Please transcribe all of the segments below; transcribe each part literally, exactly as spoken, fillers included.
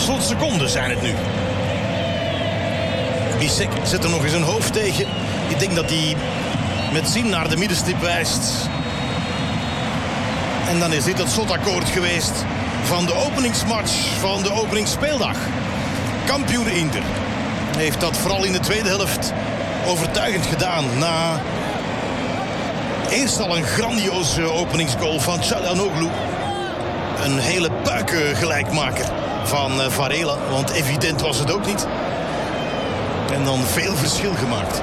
slotseconden zijn het nu. Bissek zet er nog eens een hoofd tegen. Ik denk dat hij met zin naar de middenstip wijst. En dan is dit het slotakkoord geweest van de openingsmatch van de openingsspeeldag. Kampioen Inter heeft dat vooral in de tweede helft overtuigend gedaan. Na eerst al een grandioze openingsgoal van Çalhanoğlu. Een hele buikengelijkmaker van uh, Varela, want evident was het ook niet. En dan veel verschil gemaakt.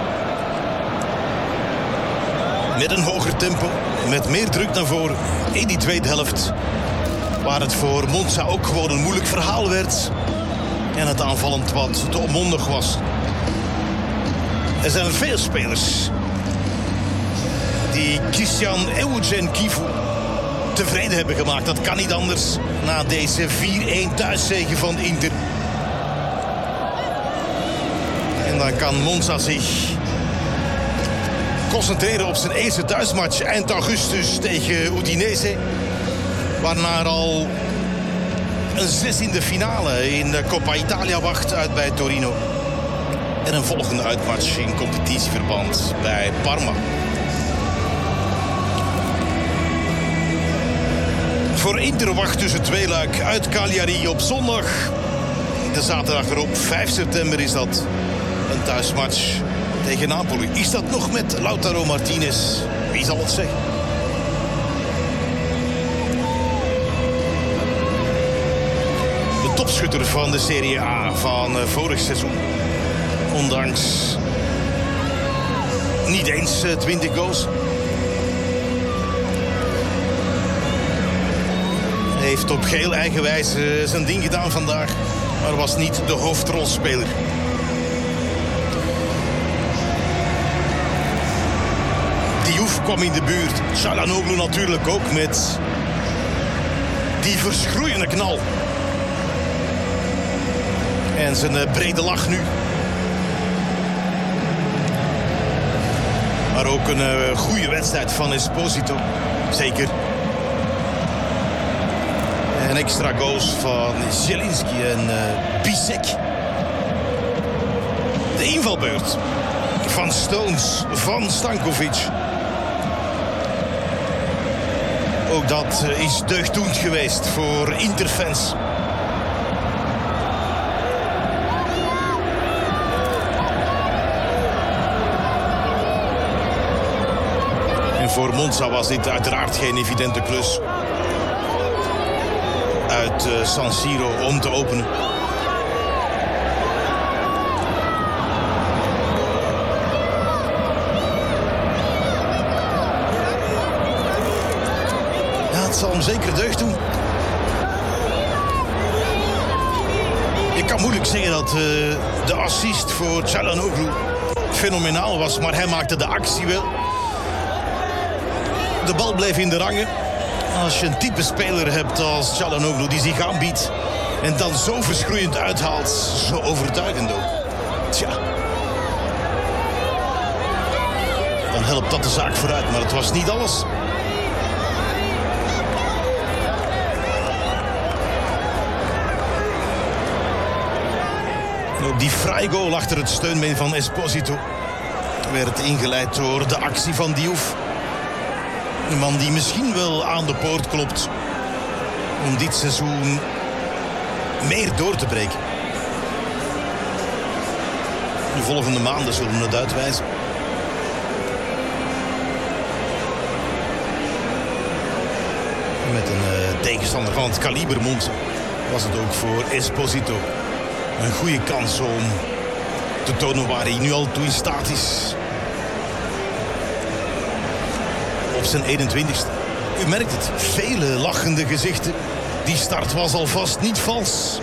Met een hoger tempo, met meer druk naar voren in die tweede helft. Waar het voor Monza ook gewoon een moeilijk verhaal werd. En het aanvallend wat te onmondig was. Er zijn veel spelers die Christian Eugen Kivu tevreden hebben gemaakt. Dat kan niet anders na deze vier-een thuiszege van Inter. En dan kan Monza zich concentreren op zijn eerste thuismatch eind augustus tegen Udinese. Waarna er al een zestiende finale in de Coppa Italia wacht uit bij Torino. En een volgende uitmatch in competitieverband bij Parma. Voor Inter wacht tussen twee luik uit Cagliari op zondag. De zaterdag erop, vijf september, is dat een thuismatch tegen Napoli. Is dat nog met Lautaro Martinez? Wie zal het zeggen? De topschutter van de Serie A van vorig seizoen. Ondanks niet eens twintig goals. Heeft op geheel eigen wijze zijn ding gedaan vandaag. Maar was niet de hoofdrolspeler. Diouf kwam in de buurt. Çalhanoğlu natuurlijk ook met die verschroeiende knal. En zijn brede lach nu. Maar ook een uh, goede wedstrijd van Esposito. Zeker. En extra goals van Zielinski en uh, Bissek. De invalbeurt van Stones, van Stankovic. Ook dat uh, is deugddoend geweest voor Interfans. En voor Monza was dit uiteraard geen evidente klus. Uit uh, San Siro om te openen. Ja, het zal hem zeker deugd doen. Ik kan moeilijk zeggen dat uh, de assist voor Çalhanoğlu fenomenaal was, maar hij maakte de actie wel. De bal bleef in de rangen. Als je een type speler hebt als Çalhanoğlu die zich aanbiedt en dan zo verschroeiend uithaalt, zo overtuigend ook. Tja. Dan helpt dat de zaak vooruit, maar het was niet alles. En ook die vrije goal achter het steunbeen van Esposito werd ingeleid door de actie van Diouf. Een man die misschien wel aan de poort klopt om dit seizoen meer door te breken. De volgende maanden zullen we het uitwijzen. Met een uh, tegenstander van het kaliber Monza was het ook voor Esposito een goede kans om te tonen waar hij nu al toe in staat is. Op zijn eenentwintigste. U merkt het, vele lachende gezichten. Die start was alvast niet vals.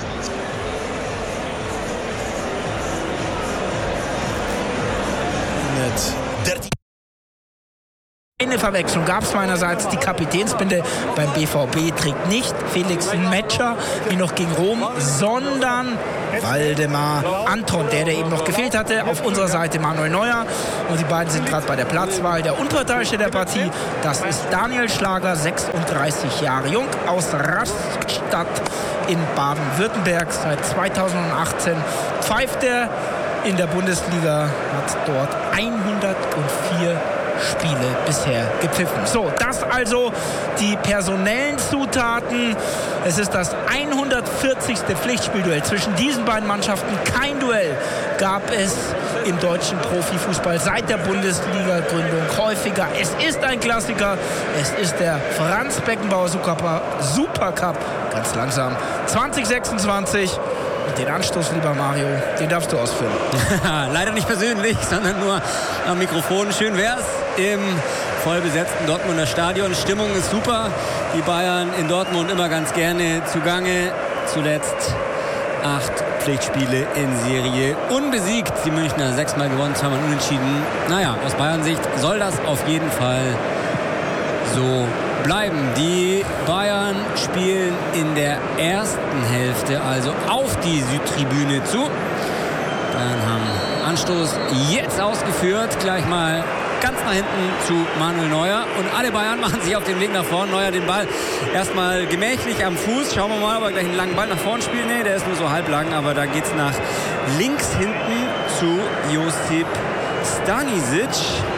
Met dertien Eine Verwechslung gab es meinerseits. Die Kapitänsbinde beim B V B trägt nicht Felix Metscher wie noch gegen Rom, sondern Waldemar Anton, der, der eben noch gefehlt hatte. Auf unserer Seite Manuel Neuer. Und die beiden sind gerade bei der Platzwahl. Der Unparteiische der Partie, das ist Daniel Schlager, sechsunddreißig Jahre jung, aus Rastatt in Baden-Württemberg. Seit zweitausendachtzehn pfeift er in der Bundesliga, hat dort hundertvier Spiele bisher gepfiffen. So, das also die personellen Zutaten. Es ist das hundertvierzigste Pflichtspielduell zwischen diesen beiden Mannschaften. Kein Duell gab es im deutschen Profifußball seit der Bundesliga-Gründung häufiger. Es ist ein Klassiker. Es ist der Franz Beckenbauer Supercup. Ganz langsam. zwanzig sechsundzwanzig. Und den Anstoß, lieber Mario, den darfst du ausführen. Leider nicht persönlich, sondern nur am Mikrofon. Schön wär's im vollbesetzten Dortmunder Stadion. Stimmung ist super. Die Bayern in Dortmund immer ganz gerne zugange. Zuletzt acht Pflichtspiele in Serie unbesiegt. Die Münchner sechsmal gewonnen, zweimal unentschieden. Naja, aus Bayern-Sicht soll das auf jeden Fall so bleiben. Die Bayern spielen in der ersten Hälfte also auf die Südtribüne zu. Bayern haben Anstoß jetzt ausgeführt. Gleich mal ganz nach hinten zu Manuel Neuer. Und alle Bayern machen sich auf den Weg nach vorn. Neuer den Ball erstmal gemächlich am Fuß. Schauen wir mal, ob er gleich einen langen Ball nach vorn spielt. Nee, der ist nur so halb lang. Aber da geht es nach links hinten zu Josip Stanisic.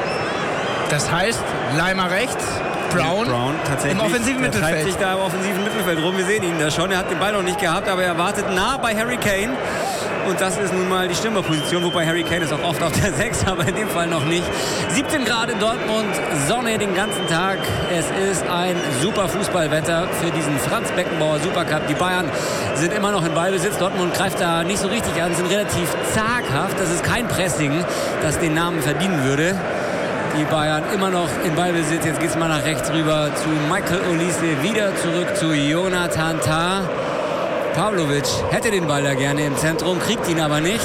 Das heißt, Leimer rechts. Brown, Brown tatsächlich. Im offensiven der Mittelfeld. treibt sich da im offensiven Mittelfeld rum. Wir sehen ihn da schon. Er hat den Ball noch nicht gehabt, aber er wartet nah bei Harry Kane. Und das ist nun mal die Stürmerposition, wobei Harry Kane ist auch oft auf der sechs, aber in dem Fall noch nicht. siebzehn Grad in Dortmund, Sonne den ganzen Tag. Es ist ein super Fußballwetter für diesen Franz Beckenbauer Supercup. Die Bayern sind immer noch in Ballbesitz. Dortmund greift da nicht so richtig an, sind relativ zaghaft. Das ist kein Pressing, das den Namen verdienen würde. Die Bayern immer noch in Ballbesitz. Jetzt geht es mal nach rechts rüber zu Michael Olise. Wieder zurück zu Jonathan Tah. Pavlovic hätte den Ball da gerne im Zentrum, kriegt ihn aber nicht.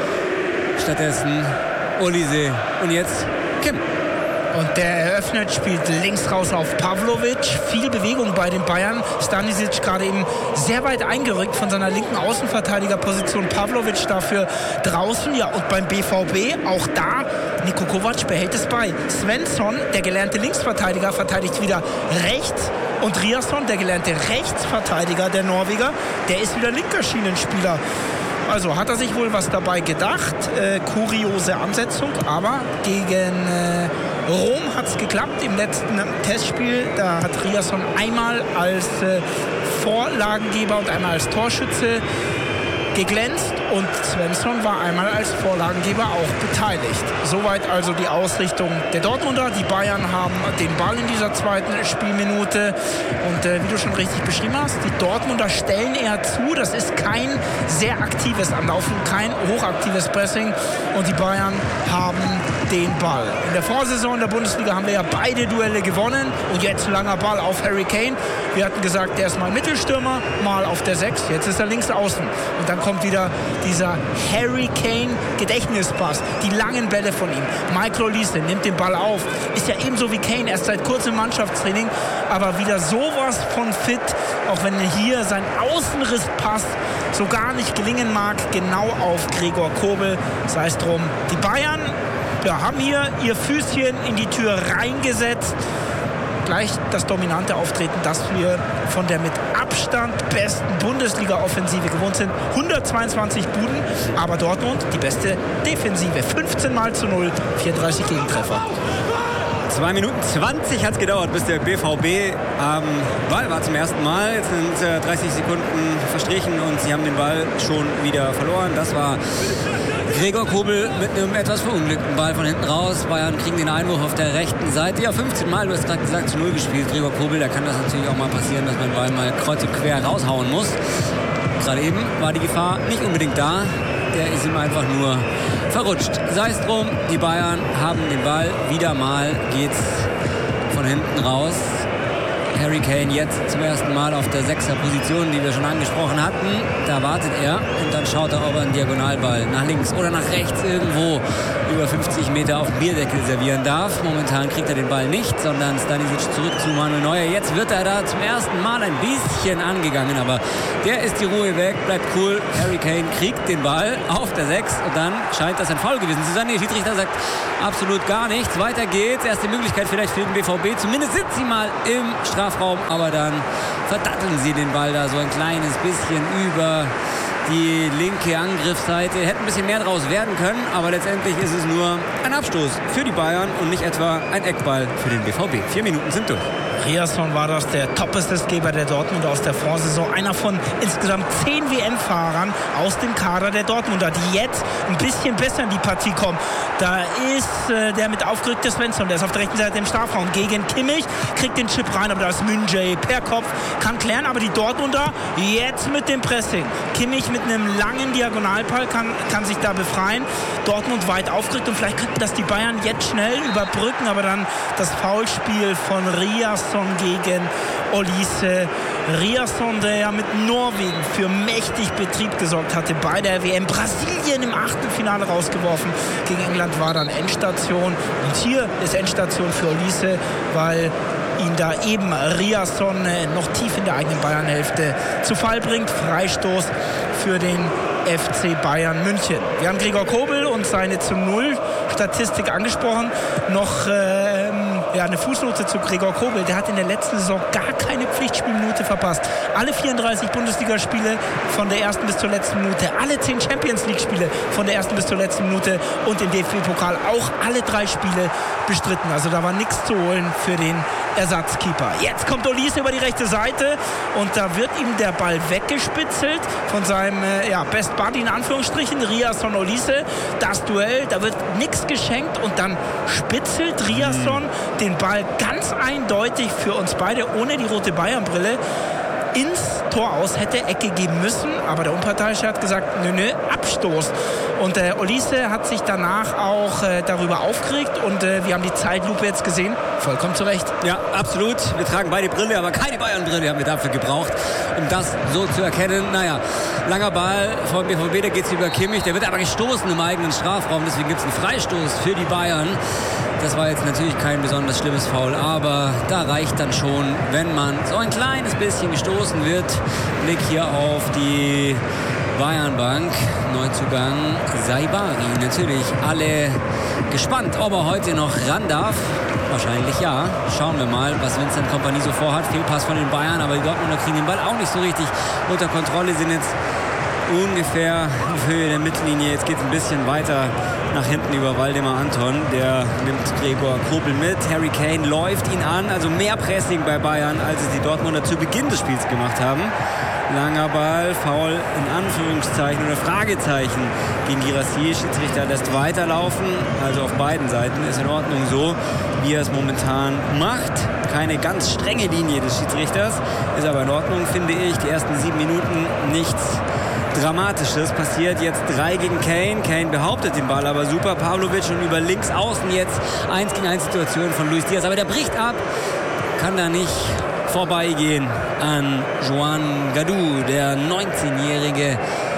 Stattdessen Olise. Und jetzt Kim. Und der eröffnet, spielt links raus auf Pavlovic. Viel Bewegung bei den Bayern. Stanisic gerade eben sehr weit eingerückt von seiner linken Außenverteidigerposition. Pavlovic dafür draußen. Ja, und beim B V B auch da. Niko Kovac behält es bei. Svensson, der gelernte Linksverteidiger, verteidigt wieder rechts. Und Riasson, der gelernte Rechtsverteidiger der Norweger, der ist wieder linker Schienenspieler. Also hat er sich wohl was dabei gedacht. Äh, kuriose Ansetzung, aber gegen äh, Rom hat es geklappt im letzten Testspiel. Da hat Riasson einmal als äh, Vorlagengeber und einmal als Torschütze geglänzt und Svensson war einmal als Vorlagengeber auch beteiligt. Soweit also die Ausrichtung der Dortmunder. Die Bayern haben den Ball in dieser zweiten Spielminute und äh, wie du schon richtig beschrieben hast, die Dortmunder stellen eher zu. Das ist kein sehr aktives Anlaufen, kein hochaktives Pressing und die Bayern haben den Ball. In der Vorsaison der Bundesliga haben wir ja beide Duelle gewonnen und jetzt ein langer Ball auf Harry Kane. Wir hatten gesagt, der ist mal Mittelstürmer, mal auf der sechs, jetzt ist er links außen und dann kommt wieder dieser Harry Kane Gedächtnispass, die langen Bälle von ihm. Michael Olise nimmt den Ball auf, ist ja ebenso wie Kane, erst seit kurzem im Mannschaftstraining, aber wieder sowas von fit, auch wenn hier sein Außenrisspass so gar nicht gelingen mag, genau auf Gregor Kobel. Sei es drum, die Bayern ja, haben hier ihr Füßchen in die Tür reingesetzt. Gleich das dominante Auftreten, das wir von der mit Abstand besten Bundesliga-Offensive gewohnt sind. hundertzweiundzwanzig Buden, aber Dortmund die beste Defensive. fünfzehn mal zu null, vierunddreißig Gegentreffer. zwei Minuten zwanzig hat es gedauert, bis der B V B am Ball war zum ersten Mal. Jetzt sind äh, dreißig Sekunden verstrichen und sie haben den Ball schon wieder verloren. Das war Gregor Kobel mit einem etwas verunglückten Ball von hinten raus. Bayern kriegen den Einwurf auf der rechten Seite. Ja, fünfzehn Mal, du hast gerade gesagt, zu null gespielt. Gregor Kobel, da kann das natürlich auch mal passieren, dass man den Ball mal kreuz und quer raushauen muss. Gerade eben war die Gefahr nicht unbedingt da. Der ist ihm einfach nur verrutscht. Sei es drum, die Bayern haben den Ball. Wieder mal geht's von hinten raus. Harry Kane jetzt zum ersten Mal auf der Sechser-Position, die wir schon angesprochen hatten. Da wartet er und dann schaut er, ob er einen Diagonalball nach links oder nach rechts irgendwo über fünfzig Meter auf dem Bierdeckel servieren darf. Momentan kriegt er den Ball nicht, sondern Stanisic zurück zu Manuel Neuer. Jetzt wird er da zum ersten Mal ein bisschen angegangen, aber der ist die Ruhe weg, bleibt cool. Harry Kane kriegt den Ball auf der sechs und dann scheint das ein Foul gewesen zu sein. Der Schiedsrichter sagt absolut gar nichts. Weiter geht's. Erste Möglichkeit vielleicht für den B V B. Zumindest sind sie mal im Strafraum, aber dann verdatteln sie den Ball da so ein kleines bisschen über die linke Angriffsseite. Hätte ein bisschen mehr draus werden können, aber letztendlich ist es nur ein Abstoß für die Bayern und nicht etwa ein Eckball für den B V B. Vier Minuten sind durch. Riasson war das, der Top-Assistgeber der Dortmunder aus der Vorsaison. Einer von insgesamt zehn W M-Fahrern aus dem Kader der Dortmunder, die jetzt ein bisschen besser in die Partie kommen. Da ist äh, der mit aufgerückter Svensson, der ist auf der rechten Seite im Strafraum gegen Kimmich, kriegt den Chip rein, aber da ist Münjay per Kopf, kann klären, aber die Dortmunder jetzt mit dem Pressing. Kimmich mit einem langen Diagonalball kann, kann sich da befreien. Dortmund weit aufgerückt und vielleicht könnten das die Bayern jetzt schnell überbrücken, aber dann das Foulspiel von Riasson gegen Olise. Riasson, der ja mit Norwegen für mächtig Betrieb gesorgt hatte bei der W M. Brasilien im Achtelfinale rausgeworfen. Gegen England war dann Endstation. Und hier ist Endstation für Olise, weil ihn da eben Riasson noch tief in der eigenen Bayern-Hälfte zu Fall bringt. Freistoß für den F C Bayern München. Wir haben Gregor Kobel und seine zu Null Statistik angesprochen. Noch ähm, ja, eine Fußnote zu Gregor Kobel. Der hat in der letzten Saison gar keine Pflichtspielminute verpasst. Alle vierunddreißig Bundesligaspiele von der ersten bis zur letzten Minute. Alle zehn Champions-League-Spiele von der ersten bis zur letzten Minute. Und im D F B-Pokal auch alle drei Spiele bestritten. Also da war nichts zu holen für den Ersatzkeeper. Jetzt kommt Olise über die rechte Seite und da wird ihm der Ball weggespitzelt von seinem äh, ja, Best Buddy in Anführungsstrichen, Riasson Olise. Das Duell, da wird nichts geschenkt und dann spitzelt Riasson mhm. den Ball ganz eindeutig für uns beide ohne die rote Bayern-Brille ins Tor aus, hätte Ecke geben müssen, aber der Unparteiische hat gesagt, nö, nö, Abstoß. Und äh, Olise hat sich danach auch äh, darüber aufgeregt und äh, wir haben die Zeitlupe jetzt gesehen, vollkommen zu Recht. Ja, absolut. Wir tragen beide Brille, aber keine Bayern-Brille haben wir dafür gebraucht, um das so zu erkennen. Naja, langer Ball vom B V B, da geht es über Kimmich, der wird aber gestoßen im eigenen Strafraum, deswegen gibt es einen Freistoß für die Bayern. Das war jetzt natürlich kein besonders schlimmes Foul, aber da reicht dann schon, wenn man so ein kleines bisschen gestoßen wird. Blick hier auf die Bayernbank. Neuzugang Saibari. Natürlich alle gespannt, ob er heute noch ran darf. Wahrscheinlich ja. Schauen wir mal, was Vincent Kompany so vorhat. Fehlpass von den Bayern, aber die Dortmunder kriegen den Ball auch nicht so richtig unter Kontrolle, sind jetzt ungefähr auf Höhe der Mittellinie. Jetzt geht es ein bisschen weiter nach hinten über Waldemar Anton. Der nimmt Gregor Kobel mit. Harry Kane läuft ihn an. Also mehr Pressing bei Bayern, als es die Dortmunder zu Beginn des Spiels gemacht haben. Langer Ball, Foul in Anführungszeichen oder Fragezeichen gegen Girassi. Schiedsrichter lässt weiterlaufen. Also auf beiden Seiten ist in Ordnung so, wie er es momentan macht. Keine ganz strenge Linie des Schiedsrichters. Ist aber in Ordnung, finde ich. Die ersten sieben Minuten nichts Dramatisches passiert. Jetzt drei gegen Kane. Kane behauptet den Ball aber super. Pavlovic und über links außen jetzt eins gegen eins Situation von Luis Diaz. Aber der bricht ab. Kann da nicht vorbeigehen an Joan Gadou, der neunzehnjährige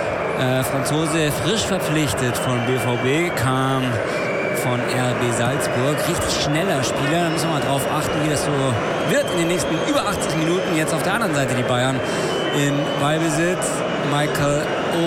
äh, Franzose, frisch verpflichtet von B V B, kam von R B Salzburg. Richtig schneller Spieler. Da müssen wir mal drauf achten, wie das so wird in den nächsten über achtzig Minuten. Jetzt auf der anderen Seite die Bayern in Ballbesitz. Michael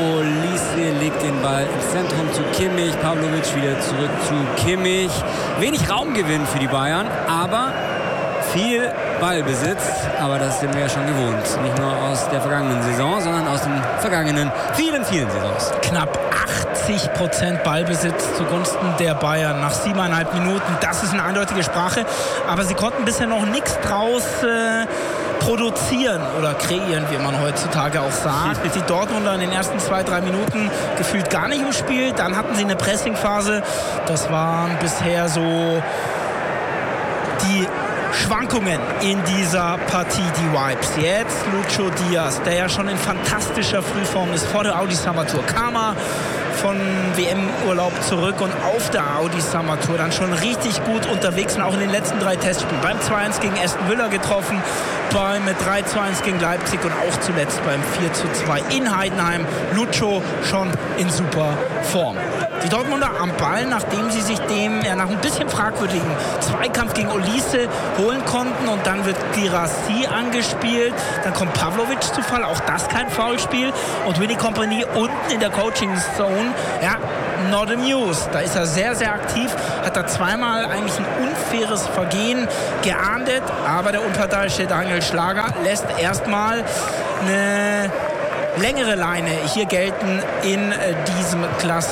Olise legt den Ball ins Zentrum zu Kimmich. Pavlovic wieder zurück zu Kimmich. Wenig Raumgewinn für die Bayern, aber viel Ballbesitz. Aber das sind wir ja schon gewohnt. Nicht nur aus der vergangenen Saison, sondern aus den vergangenen vielen, vielen Saisons. Knapp achtzig Prozent Ballbesitz zugunsten der Bayern nach siebeneinhalb Minuten. Das ist eine eindeutige Sprache. Aber sie konnten bisher noch nichts draus äh, produzieren oder kreieren, wie man heutzutage auch sagt. Die Dortmunder in den ersten zwei, drei Minuten gefühlt gar nicht im Spiel. Dann hatten sie eine Pressingphase. Das waren bisher so die Schwankungen in dieser Partie, die Vibes. Jetzt Lucho Diaz, der ja schon in fantastischer Frühform ist vor der Audi Summer Tour. Kam er von W M-Urlaub zurück und auf der Audi Summer Tour dann schon richtig gut unterwegs und auch in den letzten drei Testspielen. Beim zwei eins gegen Aston Villa getroffen, beim drei zu eins gegen Leipzig und auch zuletzt beim vier zu zwei in Heidenheim. Lucho schon in super Form. Die Dortmunder am Ball, nachdem sie sich dem ja, nach ein bisschen fragwürdigen Zweikampf gegen Olise holen konnten und dann wird Guirassy angespielt, dann kommt Pavlovic zu Fall, auch das kein Foulspiel und Winnie Kompany unten in der Coaching Zone, ja, not amused. Da ist er sehr, sehr aktiv, hat da zweimal eigentlich ein unfaires Vergehen geahndet, aber der unparteiische Daniel Schlager lässt erstmal eine längere Leine hier gelten in äh, diesem Klasse.